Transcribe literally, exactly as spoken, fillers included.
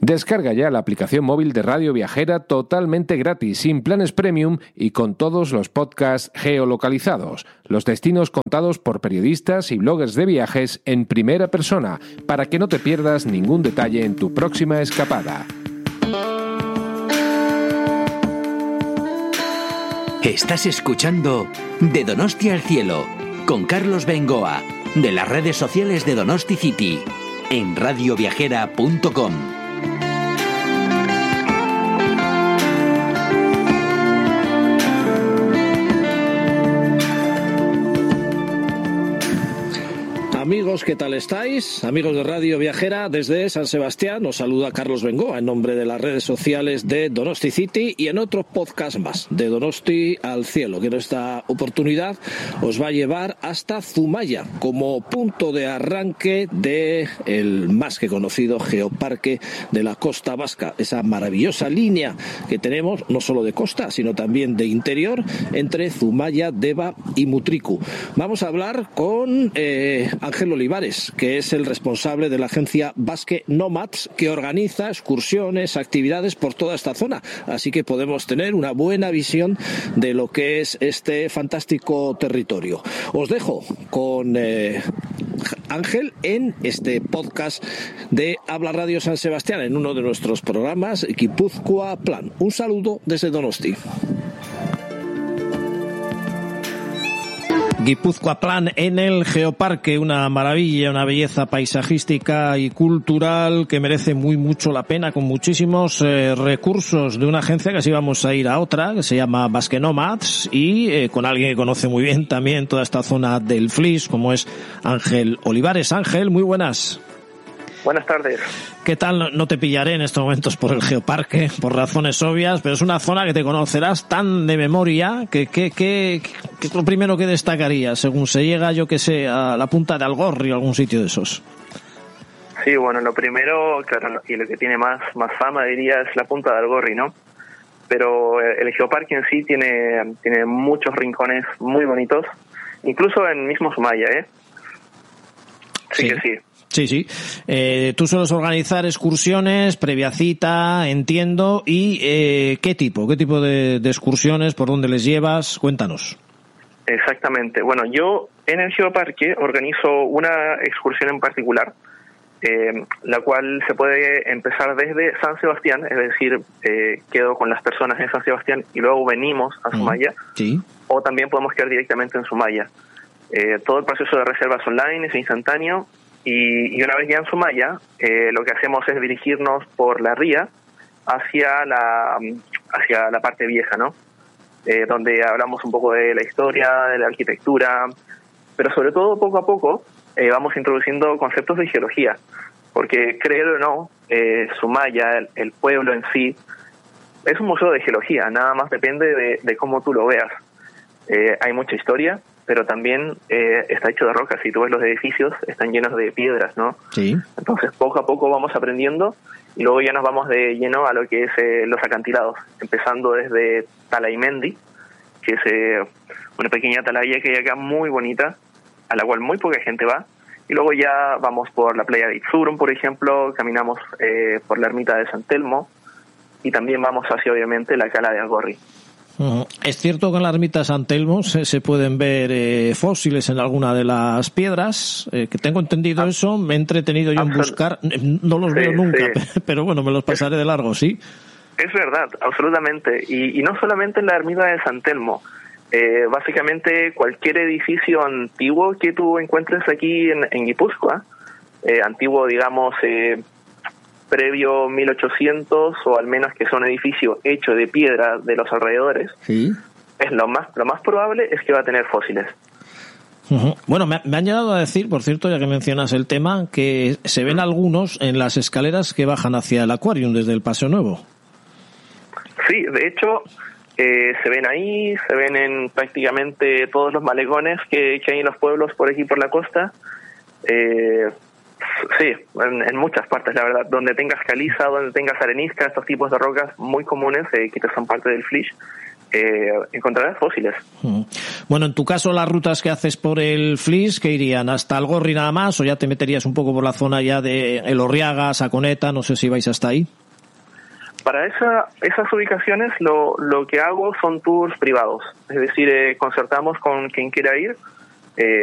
Descarga ya la aplicación móvil de Radio Viajera totalmente gratis, sin planes premium y con todos los podcasts geolocalizados, los destinos contados por periodistas y bloggers de viajes en primera persona, para que no te pierdas ningún detalle en tu próxima escapada. Estás escuchando De Donosti al Cielo, con Carlos Bengoa, de las redes sociales de Donosti City, en radio viajera punto com. Amigos, ¿qué tal estáis? Amigos de Radio Viajera, desde San Sebastián os saluda Carlos Bengoa en nombre de las redes sociales de Donosti City y en otro podcast más de Donosti al Cielo, que en esta oportunidad os va a llevar hasta Zumaya como punto de arranque de el más que conocido geoparque de la costa vasca, esa maravillosa línea que tenemos no solo de costa sino también de interior entre Zumaya, Deva y Mutriku. Vamos a hablar con eh, Ángel Olivares, que es el responsable de la agencia Basque Nomads, que organiza excursiones, actividades por toda esta zona. Así que podemos tener una buena visión de lo que es este fantástico territorio. Os dejo con eh, Ángel en este podcast de Habla Radio San Sebastián, en uno de nuestros programas, Guipúzcoa Plan. Un saludo desde Donosti. Guipúzcoa Plan en el Geoparque, una maravilla, una belleza paisajística y cultural que merece muy mucho la pena, con muchísimos eh, recursos de una agencia que así vamos a ir a otra, que se llama Basque Nomads, y eh, con alguien que conoce muy bien también toda esta zona del Flix, como es Ángel Olivares. Ángel, muy buenas. Buenas tardes. ¿Qué tal? No te pillaré en estos momentos por el Geoparque, por razones obvias, pero es una zona que te conocerás tan de memoria que, que, que, que es lo primero que destacaría, según se llega, yo que sé, a la punta de Algorri o algún sitio de esos. Sí, bueno, lo primero, claro, y lo que tiene más, más fama, diría, es la punta de Algorri, ¿no? Pero el Geoparque en sí tiene, tiene muchos rincones muy bonitos, incluso en mismo Zumaya, ¿eh? Así sí. que sí. Sí, sí. Eh, tú sueles organizar excursiones, previa cita, entiendo. ¿Y eh, qué tipo? ¿Qué tipo de, de excursiones? ¿Por dónde les llevas? Cuéntanos. Exactamente. Bueno, yo en el Geoparque organizo una excursión en particular, eh, la cual se puede empezar desde San Sebastián, es decir, eh, quedo con las personas en San Sebastián y luego venimos a Zumaya. Mm, sí. O también podemos quedar directamente en Zumaya. Eh, todo el proceso de reservas online es instantáneo. Y, y una vez ya en Zumaya, eh, lo que hacemos es dirigirnos por la ría hacia la hacia la parte vieja, ¿no? Eh, donde hablamos un poco de la historia, de la arquitectura, pero sobre todo poco a poco eh, vamos introduciendo conceptos de geología, porque créelo o no, eh, Zumaya, el, el pueblo en sí, es un museo de geología, nada más depende de, de cómo tú lo veas. Eh, hay mucha historia, pero también eh, está hecho de rocas. Si tú ves los edificios, están llenos de piedras, ¿no? Sí. Entonces, poco a poco vamos aprendiendo y luego ya nos vamos de lleno a lo que es eh, los acantilados, empezando desde Talaimendi, que es eh, una pequeña atalaya que hay acá muy bonita, a la cual muy poca gente va, y luego ya vamos por la playa de Itzurum, por ejemplo, caminamos eh, por la ermita de San Telmo, y también vamos hacia, obviamente, la cala de Algorri. Uh-huh. Es cierto que en la ermita de San Telmo se, se pueden ver eh, fósiles en alguna de las piedras, eh, que tengo entendido ah, eso, me he entretenido yo en buscar, no los sí, veo nunca, sí. pero bueno, me los pasaré de largo, ¿sí? Es verdad, absolutamente, y, y no solamente en la ermita de San Telmo, eh, básicamente cualquier edificio antiguo que tú encuentres aquí en, en Guipúzcoa, eh, antiguo, digamos, eh, previo mil ochocientos, o al menos que sea un edificio hecho de piedra de los alrededores, ¿sí? Es lo más lo más probable es que va a tener fósiles. Uh-huh. Bueno, me, me han llegado a decir, por cierto, ya que mencionas el tema, que se ven algunos en las escaleras que bajan hacia el Aquarium desde el Paseo Nuevo. Sí, de hecho, eh, se ven ahí, se ven en prácticamente todos los malecones que, que hay en los pueblos por aquí por la costa. Eh, Sí, en, en muchas partes, la verdad, donde tengas caliza, donde tengas arenisca, estos tipos de rocas muy comunes eh, que son parte del Flix, eh, encontrarás fósiles. Bueno, en tu caso, las rutas que haces por el Flix, ¿qué irían? ¿Hasta el Gorri nada más o ya te meterías un poco por la zona ya de Elorriaga, Saconeta? No sé si vais hasta ahí. Para esa, esas ubicaciones lo, lo que hago son tours privados, es decir, eh, concertamos con quien quiera ir, eh,